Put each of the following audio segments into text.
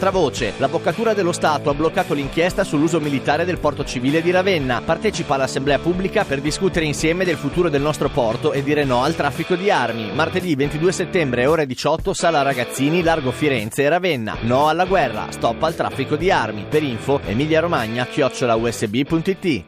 Altra voce: l'Avvocatura dello Stato ha bloccato l'inchiesta sull'uso militare del porto civile di Ravenna. Partecipa all'assemblea pubblica per discutere insieme del futuro del nostro porto e dire no al traffico di armi. Martedì 22 settembre, ore 18, Sala Ragazzini, Largo Firenze e Ravenna. No alla guerra, stop al traffico di armi. Per info emiliaromagna@usb.it.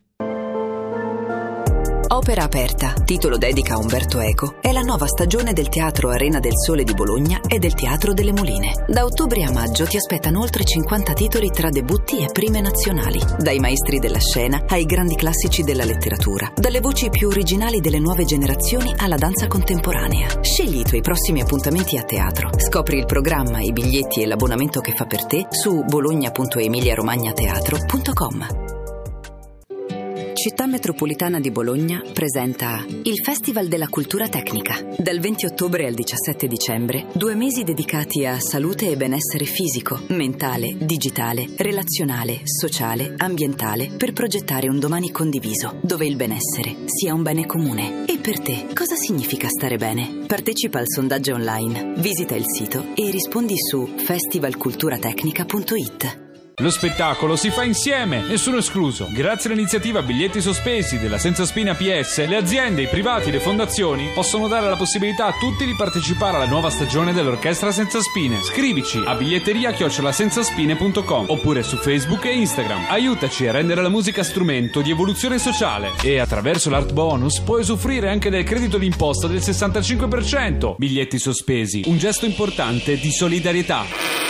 Opera aperta, titolo dedica a Umberto Eco, è la nuova stagione del Teatro Arena del Sole di Bologna e del Teatro delle Moline. Da ottobre a maggio ti aspettano oltre 50 titoli tra debutti e prime nazionali, dai maestri della scena ai grandi classici della letteratura, dalle voci più originali delle nuove generazioni alla danza contemporanea. Scegli i tuoi prossimi appuntamenti a teatro. Scopri il programma, i biglietti e l'abbonamento che fa per te su bologna.emiliaromagnateatro.com. Città Metropolitana di Bologna presenta il Festival della Cultura Tecnica. Dal 20 ottobre al 17 dicembre, 2 mesi dedicati a salute e benessere fisico, mentale, digitale, relazionale, sociale, ambientale, per progettare un domani condiviso, dove il benessere sia un bene comune. E per te, cosa significa stare bene? Partecipa al sondaggio online, visita il sito e rispondi su festivalculturatecnica.it. Lo spettacolo si fa insieme, nessuno escluso. Grazie all'iniziativa Biglietti Sospesi della Senza Spina PS, le aziende, i privati, le fondazioni possono dare la possibilità a tutti di partecipare alla nuova stagione dell'Orchestra Senza Spine. Scrivici a biglietteria@senzaspine.com oppure su Facebook e Instagram. Aiutaci a rendere la musica strumento di evoluzione sociale e attraverso l'Art Bonus puoi usufruire anche del credito d'imposta del 65%. Biglietti Sospesi, un gesto importante di solidarietà.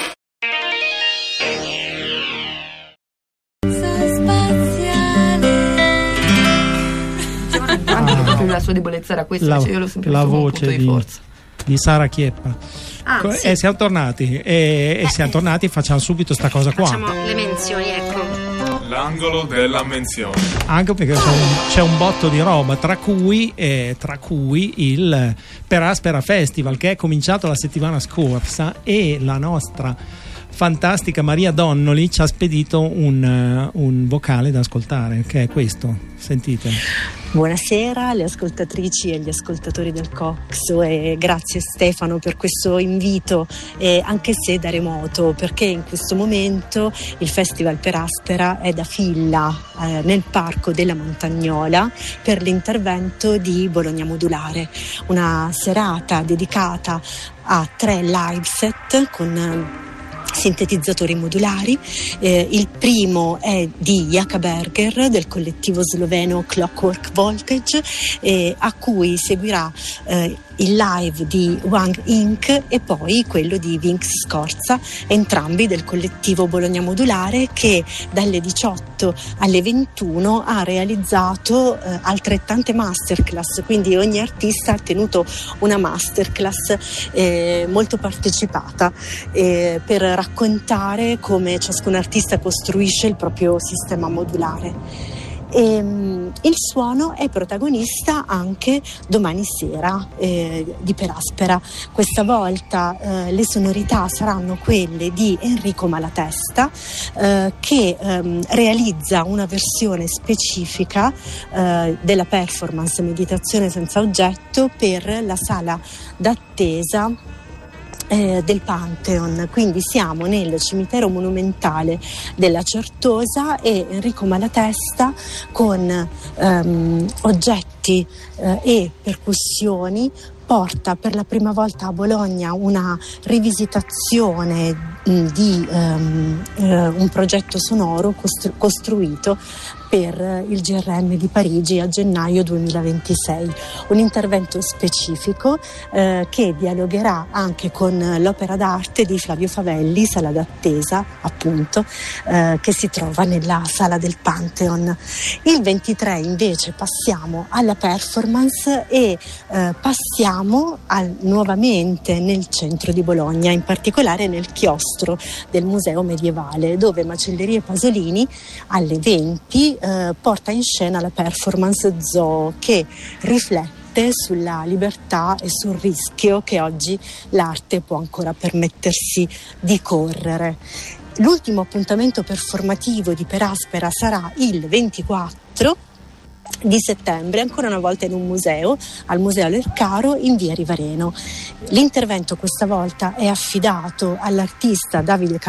La sua debolezza era questa, io l'ho sempre la visto come un voce punto di forza di Sara Chieppa. Sì. E siamo tornati e facciamo subito sta cosa qua. Facciamo le menzioni, ecco. L'angolo della menzione. Anche perché c'è un botto di roba, tra cui il Peraspera Festival, che è cominciato la settimana scorsa, e la nostra fantastica Maria Donnoli ci ha spedito un vocale da ascoltare, che è questo. Sentite. Buonasera alle ascoltatrici e agli ascoltatori del Coxo, e grazie Stefano per questo invito, anche se da remoto, perché in questo momento il Festival Peraspera è da fila nel Parco della Montagnola per l'intervento di Bologna Modulare, una serata dedicata a 3 live set con sintetizzatori modulari. Il primo è di Jaka Berger del collettivo sloveno Clockwork Voltage, a cui seguirà il live di Wang Inc. e poi quello di Vinx Scorza, entrambi del collettivo Bologna Modulare, che dalle 18 alle 21 ha realizzato altrettante masterclass, quindi ogni artista ha tenuto una masterclass molto partecipata per raccontare come ciascun artista costruisce il proprio sistema modulare. Il suono è protagonista anche domani sera di Peraspera. Questa volta le sonorità saranno quelle di Enrico Malatesta, che realizza una versione specifica della performance Meditazione senza oggetto per la sala d'attesa del Pantheon. Quindi siamo nel cimitero monumentale della Certosa e Enrico Malatesta con oggetti e percussioni porta per la prima volta a Bologna una rivisitazione di un progetto sonoro costruito per il GRM di Parigi a gennaio 2026. Un intervento specifico che dialogherà anche con l'opera d'arte di Flavio Favelli, Sala d'attesa appunto, che si trova nella sala del Pantheon. Il 23 invece passiamo alla performance e passiamo nuovamente nel centro di Bologna, in particolare nel chiostro del Museo Medievale, dove Macellerie Pasolini alle 20 porta in scena la performance Zoo, che riflette sulla libertà e sul rischio che oggi l'arte può ancora permettersi di correre. L'ultimo appuntamento performativo di Peraspera sarà il 24 di settembre, ancora una volta in un museo, al Museo Lercaro in via Rivareno. L'intervento questa volta è affidato all'artista Davide